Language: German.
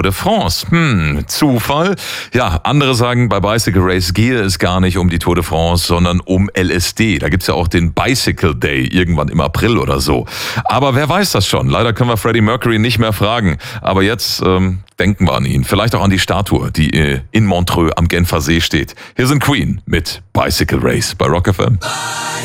de France. Zufall? Ja, andere sagen, bei Bicycle Race gehe es gar nicht um die Tour de France, sondern um LSD. Da gibt's ja auch den Bicycle Day, irgendwann im April oder so. Aber wer weiß das schon? Leider können wir Freddie Mercury nicht mehr fragen. Aber jetzt denken wir an ihn. Vielleicht auch an die Statue, die in Montreux am Genfer See steht. Hier sind Queen mit Bicycle Race bei Rock FM.